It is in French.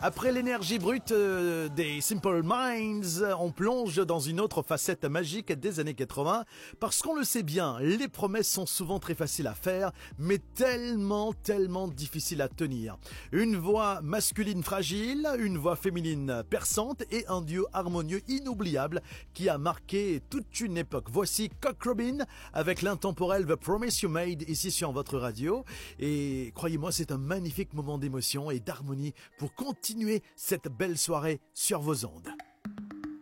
Après l'énergie brute des Simple Minds, on plonge dans une autre facette magique des années 80, parce qu'on le sait bien, les promesses sont souvent très faciles à faire, mais tellement difficiles à tenir. Une voix masculine fragile, une voix féminine perçante et un duo harmonieux inoubliable qui a marqué toute une époque. Voici Cock Robin avec l'intemporel The Promise You Made ici sur votre radio, et croyez-moi, c'est un magnifique moment d'émotion et d'harmonie pour continuer cette belle soirée sur vos ondes.